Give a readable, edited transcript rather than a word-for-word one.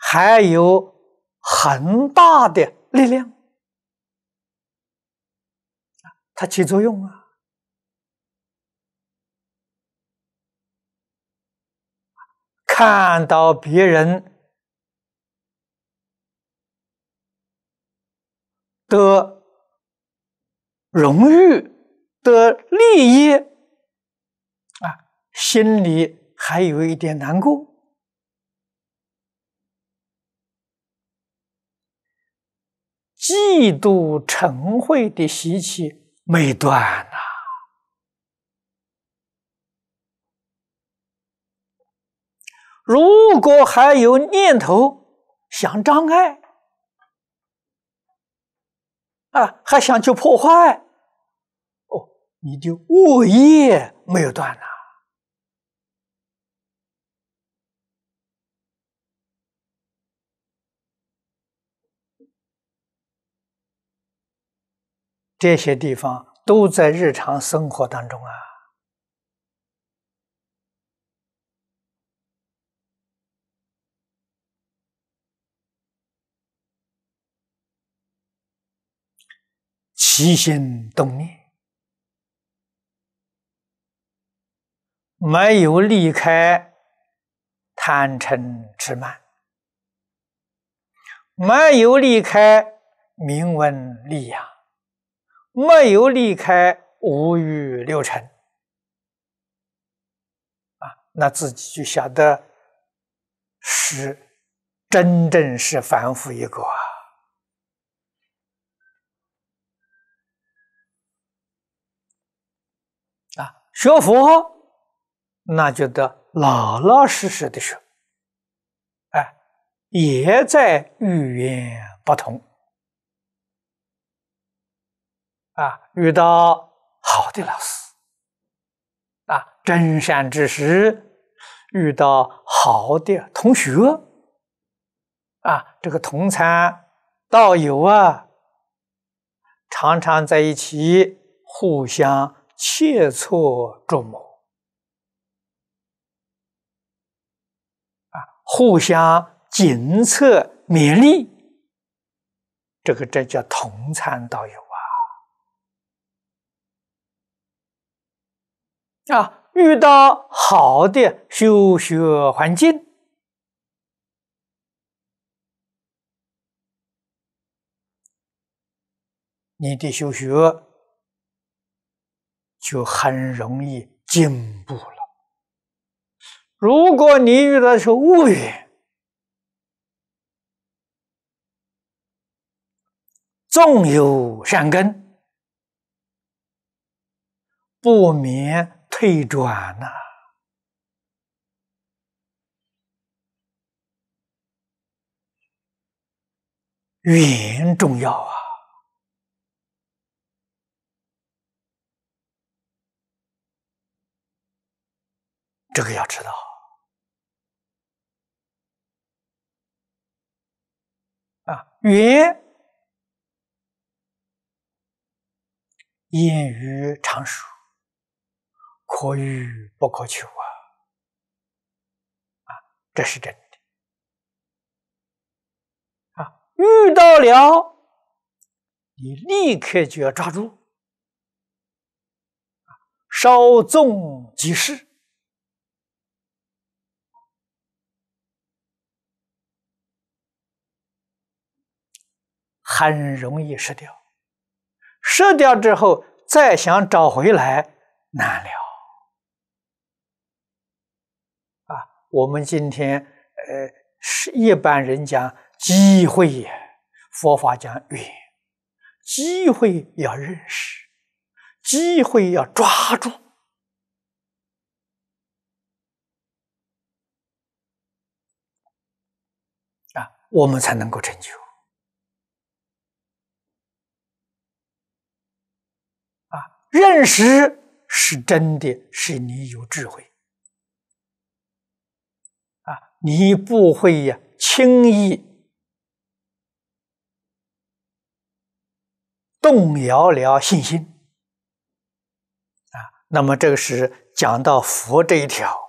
还有很大的力量，它起作用啊。看到别人的荣誉、的利益啊，心里还有一点难过。嫉妒嗔恚的习气没断呐。如果还有念头想障碍啊，还想去破坏，哦，你的恶业没有断呐。这些地方都在日常生活当中啊。起心动念，没有离开贪嗔痴慢，没有离开名闻利养，没有离开五欲六尘啊，那自己就晓得真正是凡夫一个啊！学佛那就得老老实实的学，哎，也在语言不同啊，遇到好的老师啊，真善知识，遇到好的同学啊，这个同参道友啊，常常在一起互相切磋琢磨啊，互相检测勉励，这叫同参道友啊！遇到好的修学环境，你的修学就很容易进步了。如果你遇到的是恶缘，纵有善根，不免退转呐。缘重要啊！这个要知道啊。缘谚语常说，可遇不可求啊，这是真的啊。遇到了，你立刻就要抓住，稍纵即逝，很容易失掉。失掉之后，再想找回来难了啊！我们今天是一般人讲机会也，佛法讲缘，机会要认识，机会要抓住啊，我们才能够成就啊！认识是真的，是你有智慧啊，你不会呀轻易动摇了信心啊。那么这个是讲到佛这一条。